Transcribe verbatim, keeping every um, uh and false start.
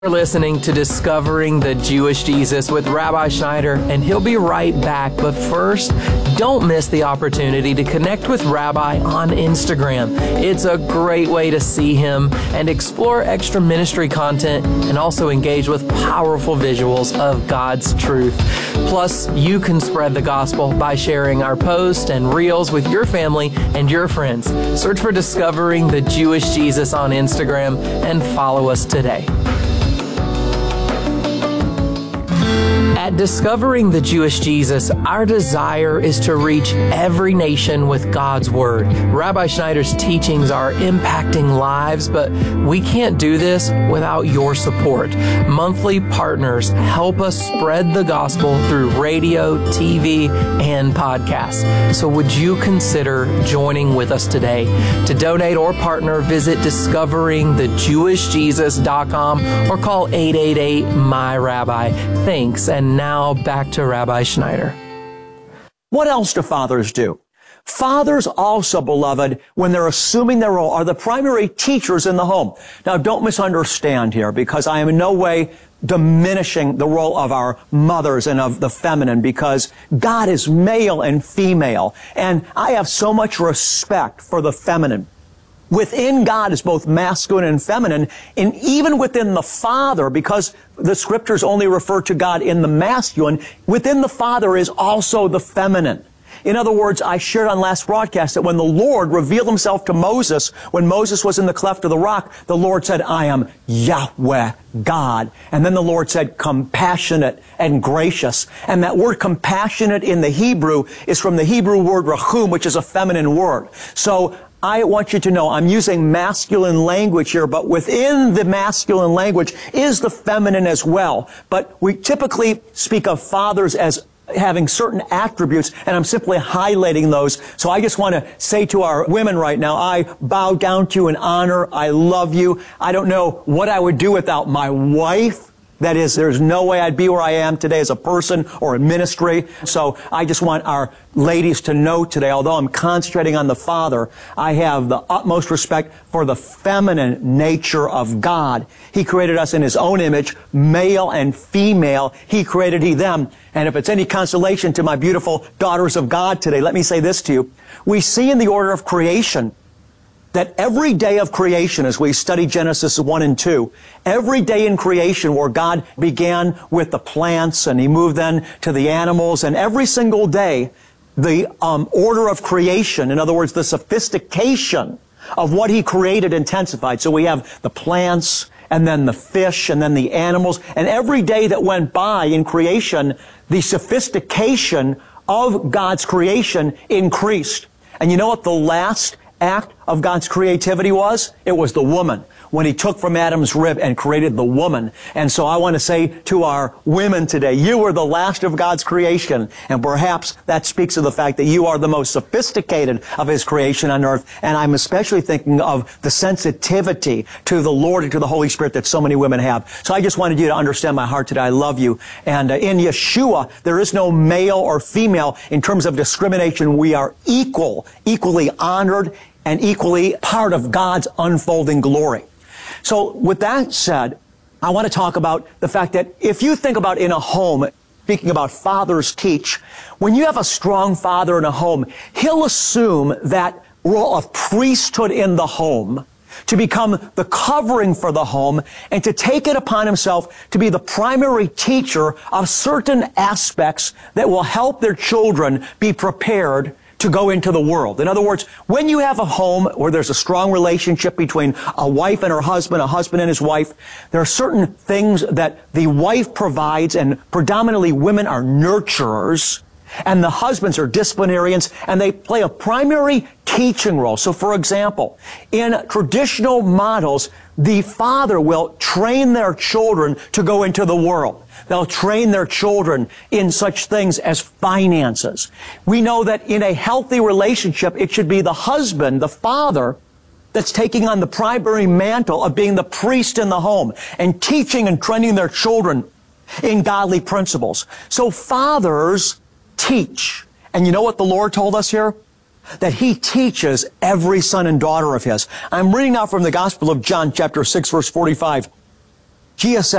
You're listening to Discovering the Jewish Jesus with Rabbi Schneider, and he'll be right back. But first, don't miss the opportunity to connect with Rabbi on Instagram. It's a great way to see him and explore extra ministry content and also engage with powerful visuals of God's truth. Plus, you can spread the gospel by sharing our posts and reels with your family and your friends. Search for Discovering the Jewish Jesus on Instagram and follow us today. At Discovering the Jewish Jesus, our desire is to reach every nation with God's Word. Rabbi Schneider's teachings are impacting lives, but we can't do this without your support. Monthly partners help us spread the gospel through radio, T V, and podcasts. So would you consider joining with us today? To donate or partner, visit discovering the jewish jesus dot com or call eight eight eight, M Y Rabbi. Thanks, and now back to Rabbi Schneider. What else do fathers do? Fathers also, beloved, when they're assuming their role, are the primary teachers in the home. Now, don't misunderstand here, because I am in no way diminishing the role of our mothers and of the feminine, because God is male and female, and I have so much respect for the feminine. Within God is both masculine and feminine, and even within the Father, because the Scriptures only refer to God in the masculine, within the Father is also the feminine. In other words, I shared on last broadcast that when the Lord revealed himself to Moses, when Moses was in the cleft of the rock, the Lord said, I am Yahweh, God. And then the Lord said, compassionate and gracious. And that word compassionate in the Hebrew is from the Hebrew word rachum, which is a feminine word. So I want you to know I'm using masculine language here, but within the masculine language is the feminine as well. But we typically speak of fathers as having certain attributes, and I'm simply highlighting those. So I just want to say to our women right now, I bow down to you in honor. I love you. I don't know what I would do without my wife. That is, there's no way I'd be where I am today as a person or in ministry. So I just want our ladies to know today, although I'm concentrating on the Father, I have the utmost respect for the feminine nature of God. He created us in His own image, male and female. He created He them. And if it's any consolation to my beautiful daughters of God today, let me say this to you. We see in the order of creation that every day of creation, as we study Genesis one and two, every day in creation where God began with the plants and He moved then to the animals, and every single day, the um, order of creation, in other words, the sophistication of what He created intensified. So we have the plants, and then the fish, and then the animals, and every day that went by in creation, the sophistication of God's creation increased. And you know what the last act of God's creativity was? It was the woman, when He took from Adam's rib and created the woman. And so I want to say to our women today, you were the last of God's creation, and perhaps that speaks of the fact that you are the most sophisticated of His creation on earth. And I'm especially thinking of the sensitivity to the Lord and to the Holy Spirit that so many women have. So I just wanted you to understand my heart today. I love you. And uh, in Yeshua, there is no male or female in terms of discrimination. We are equal, equally honored, and equally part of God's unfolding glory. So with that said, I want to talk about the fact that if you think about in a home, speaking about fathers teach, when you have a strong father in a home, he'll assume that role of priesthood in the home to become the covering for the home and to take it upon himself to be the primary teacher of certain aspects that will help their children be prepared to go into the world. In other words, when you have a home where there's a strong relationship between a wife and her husband, a husband and his wife, there are certain things that the wife provides, and predominantly women are nurturers, and the husbands are disciplinarians, and they play a primary teaching role. So for example, in traditional models, the father will train their children to go into the world. They'll train their children in such things as finances. We know that in a healthy relationship, it should be the husband, the father, that's taking on the primary mantle of being the priest in the home and teaching and training their children in godly principles. So fathers teach. And you know what the Lord told us here? That He teaches every son and daughter of His. I'm reading now from the Gospel of John, chapter six, verse forty-five. G S